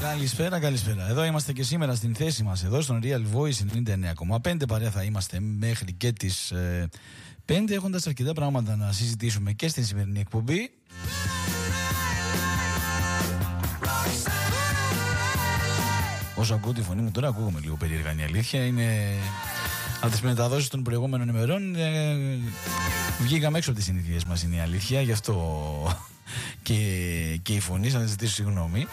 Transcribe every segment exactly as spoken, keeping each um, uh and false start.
Καλησπέρα, καλησπέρα. Εδώ είμαστε και σήμερα στην θέση μας, εδώ στον Real Voice ενενήντα εννέα κόμμα πέντε. Παρέα θα είμαστε μέχρι και τις ε, πέντε, έχοντας αρκετά πράγματα να συζητήσουμε και στην σημερινή εκπομπή. Όσο ακούω τη φωνή μου τώρα, ακούγομαι λίγο περίεργα, είναι η αλήθεια. Είναι από τις μεταδόσεις των προηγούμενων ημερών. Ε, βγήκαμε έξω από τις συνήθειες μας, είναι η αλήθεια. Γι' αυτό και, και η φωνή, θα ζητήσω συγγνώμη.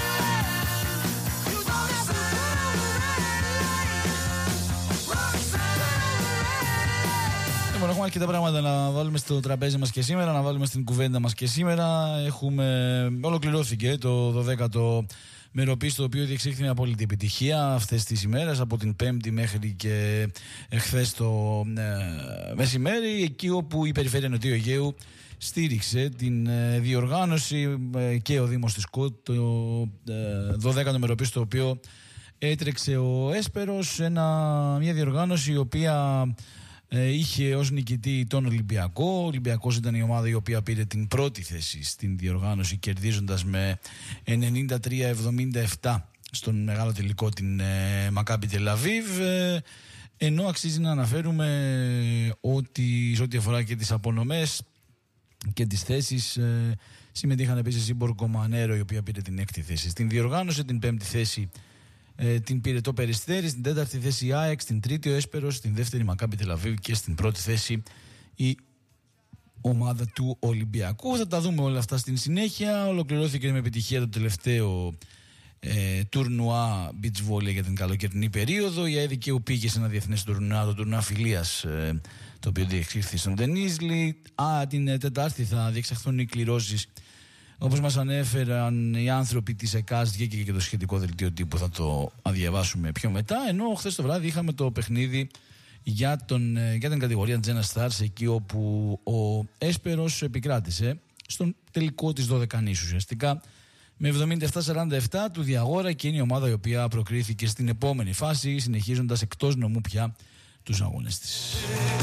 Λοιπόν, έχουμε αρκετά πράγματα να βάλουμε στο τραπέζι μας και σήμερα, να βάλουμε στην κουβέντα μας και σήμερα. Έχουμε, ολοκληρώθηκε το δωδέκατο μεροπής, το οποίο διεξήχθη με απόλυτη επιτυχία αυτές τις ημέρες, από την Πέμπτη μέχρι και εχθές το ε, μεσημέρι, εκεί όπου η Περιφέρεια Νοτιού Αιγαίου στήριξε την ε, διοργάνωση ε, και ο Δήμος της ΚΟΤ, το ε, δωδέκατο μεροπής, το οποίο έτρεξε ο Έσπερος, ένα, μια διοργάνωση η οποία Ε, είχε ως νικητή τον Ολυμπιακό. Ο Ολυμπιακός ήταν η ομάδα η οποία πήρε την πρώτη θέση στην διοργάνωση, κερδίζοντας με ενενήντα τρία εβδομήντα επτά στον μεγάλο τελικό την ε, Μακάμπι Τελαβίβ, ε, ενώ αξίζει να αναφέρουμε ότι σε ό,τι αφορά και τις απονομές και τις θέσεις ε, συμμετείχαν επίσης η Μπορκο Μανέρο, η οποία πήρε την έκτη θέση στην διοργάνωση. Την πέμπτη θέση Ε, την πήρε το Περιστέρι, στην τέταρτη θέση η ΑΕΚ, στην τρίτη ο Έσπερος, στην δεύτερη η Μακάμπι Τελαβίβ και στην πρώτη θέση η ομάδα του Ολυμπιακού. Θα τα δούμε όλα αυτά στην συνέχεια. Ολοκληρώθηκε με επιτυχία το τελευταίο ε, τουρνουά beach volley για την καλοκαιρινή περίοδο. Η ΑΕΔ πήγε σε ένα διεθνές τουρνουά, το τουρνουά φιλίας, ε, το οποίο διεξήχθη στον Τενίσλι. Α, την Τετάρτη θα διεξαχθούν οι κληρώσεις, όπως μας ανέφεραν οι άνθρωποι της ΕΚΑΣ. Βγήκε και το σχετικό δελτίο τύπου, θα το διαβάσουμε πιο μετά. Ενώ χθες το βράδυ είχαμε το παιχνίδι για, τον, για την κατηγορία Τζένα Stars, εκεί όπου ο Έσπερος επικράτησε στον τελικό της δωδεκανής ουσιαστικά με εβδομήντα επτά σαράντα επτά του Διαγόρα, και είναι η ομάδα η οποία προκρίθηκε στην επόμενη φάση, συνεχίζοντας εκτός νομού πια τους αγώνες της.